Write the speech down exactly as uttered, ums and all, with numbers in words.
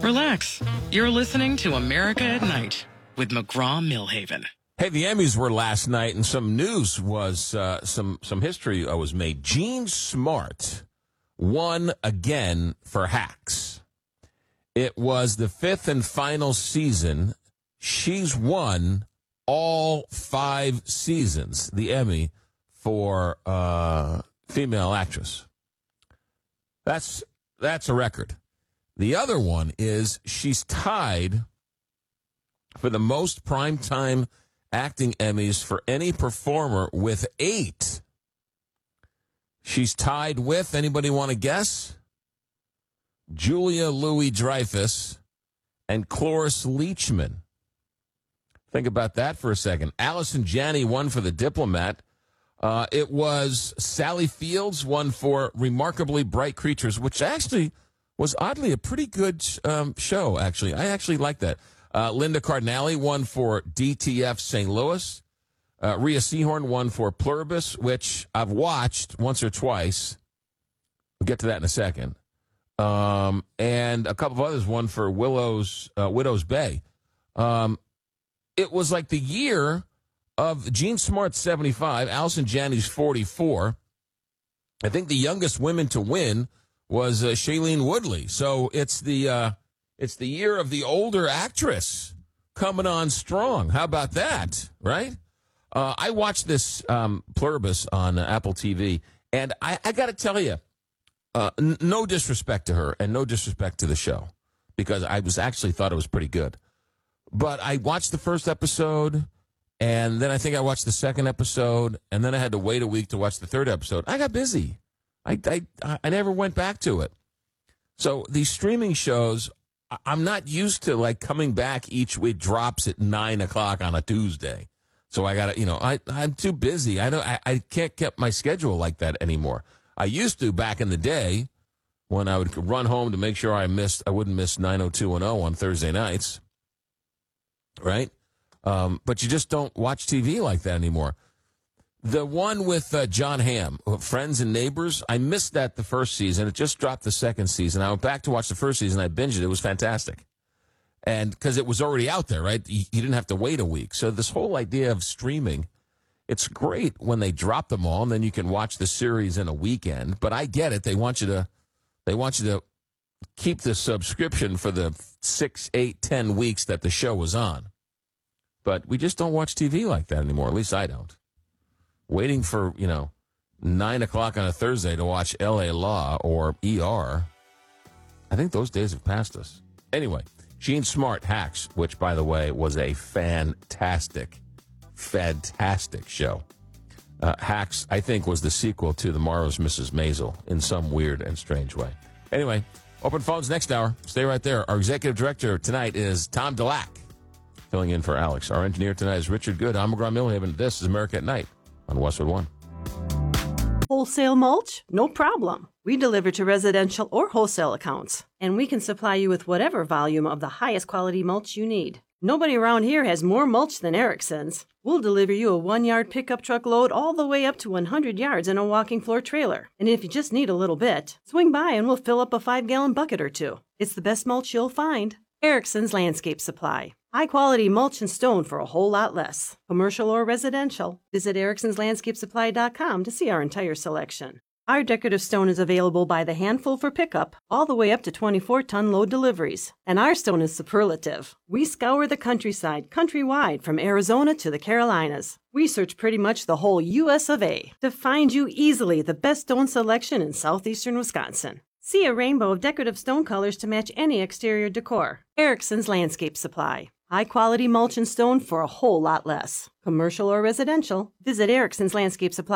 Relax. You're listening to America at Night with McGraw-Millhaven. Hey, the Emmys were last night, and some news was, uh, some some history uh, was made. Jean Smart won again for Hacks. It was the fifth and final season. She's won all five seasons, the Emmy for uh, female actress. That's that's a record. The other one is she's tied for the most primetime acting Emmys for any performer with eight. She's tied with, anybody want to guess? Julia Louis-Dreyfus and Cloris Leachman. Think about that for a second. Allison Janney won for The Diplomat. Uh, it was Sally Fields won for Remarkably Bright Creatures, which actually was oddly a pretty good um, show, actually. I actually like that. Uh, Linda Cardinale won for D T F Saint Louis. Uh, Rhea Seehorn won for Pluribus, which I've watched once or twice. We'll get to that in a second. Um, and a couple of others won for Willow's uh, Widow's Bay. Um, it was like the year of Jean Smart's seventy-five, Allison Janney's forty-four. I think the youngest women to win was uh, Shailene Woodley. So it's the uh, it's the year of the older actress coming on strong. How about that, right? Uh, I watched this um, Pluribus on uh, Apple T V, and I, I got to tell you, uh, n- no disrespect to her and no disrespect to the show, because I was actually thought it was pretty good. But I watched the first episode, and then I think I watched the second episode, and then I had to wait a week to watch the third episode. I got busy. I, I, I never went back to it. So these streaming shows, I'm not used to like coming back each week. Drops at nine o'clock on a Tuesday. So I got to, you know, I, I'm too busy. I don't, I, I can't keep my schedule like that anymore. I used to back in the day when I would run home to make sure I missed, I wouldn't miss nine oh two one oh on Thursday nights. Right? Um, but you just don't watch T V like that anymore. The one with uh, John Hamm, Friends and Neighbors, I missed that the first season. It just dropped the second season. I went back to watch the first season. I binged it. It was fantastic. And because it was already out there, right? You, you didn't have to wait a week. So this whole idea of streaming, it's great when they drop them all, and then you can watch the series in a weekend. But I get it. They want you to, they want you to keep the subscription for the six, eight, ten weeks that the show was on. But we just don't watch T V like that anymore. At least I don't. Waiting for, you know, nine o'clock on a Thursday to watch L A Law or E R. I think those days have passed us. Anyway, Jean Smart, Hacks, which, by the way, was a fantastic, fantastic show. Uh, Hacks, I think, was the sequel to The Marvelous Missus Maisel in some weird and strange way. Anyway, open phones next hour. Stay right there. Our executive director tonight is Tom Delac, filling in for Alex. Our engineer tonight is Richard Good. I'm McGraw-Millhaven. This is America at Night on Westwood One. Wholesale mulch? No problem. We deliver to residential or wholesale accounts, and we can supply you with whatever volume of the highest quality mulch you need. Nobody around here has more mulch than Erickson's. We'll deliver you a one-yard pickup truck load all the way up to one hundred yards in a walking floor trailer. And if you just need a little bit, swing by and we'll fill up a five-gallon bucket or two. It's the best mulch you'll find. Erickson's Landscape Supply. High-quality mulch and stone for a whole lot less. Commercial or residential. Visit Ericksons Landscape Supply dot com to see our entire selection. Our decorative stone is available by the handful for pickup, all the way up to twenty-four ton load deliveries. And our stone is superlative. We scour the countryside, countrywide, from Arizona to the Carolinas. We search pretty much the whole U S of A to find you easily the best stone selection in southeastern Wisconsin. See a rainbow of decorative stone colors to match any exterior decor. Erickson's Landscape Supply. High-quality mulch and stone for a whole lot less. Commercial or residential, visit Ericksons Landscape Supply.